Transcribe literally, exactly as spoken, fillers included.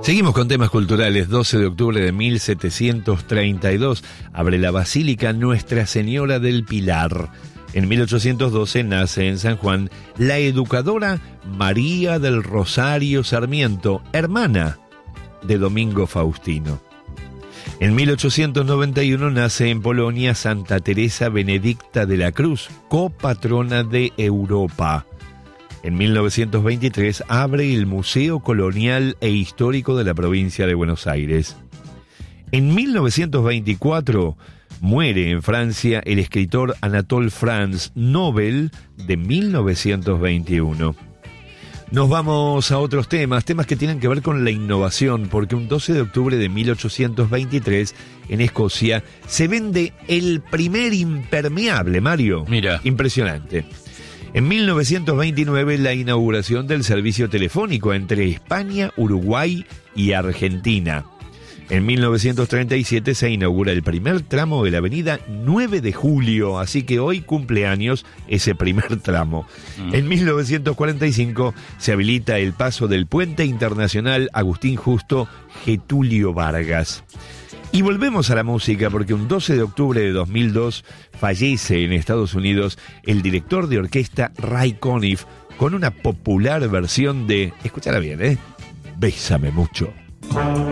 Seguimos con temas culturales. doce de octubre de mil setecientos treinta y dos abre la Basílica Nuestra Señora del Pilar. En mil ochocientos doce nace en San Juan la educadora María del Rosario Sarmiento, hermana de Domingo Faustino. En mil ochocientos noventa y uno nace en Polonia Santa Teresa Benedicta de la Cruz, copatrona de Europa. En mil novecientos veintitrés abre el Museo Colonial e Histórico de la provincia de Buenos Aires. En mil novecientos veinticuatro muere en Francia el escritor Anatole France, Nobel de mil novecientos veintiuno. Nos vamos a otros temas, temas que tienen que ver con la innovación, porque un doce de octubre de mil ochocientos veintitrés en Escocia se vende el primer impermeable, Mario. Mira. Impresionante. En mil novecientos veintinueve, la inauguración del servicio telefónico entre España, Uruguay y Argentina. En mil novecientos treinta y siete se inaugura el primer tramo de la avenida nueve de julio, así que hoy cumpleaños ese primer tramo. Mm. En mil novecientos cuarenta y cinco se habilita el paso del Puente Internacional Agustín Justo Getulio Vargas. Y volvemos a la música porque un doce de octubre de dos mil dos fallece en Estados Unidos el director de orquesta Ray Conniff con una popular versión de, escúchala bien, ¿eh? Bésame mucho.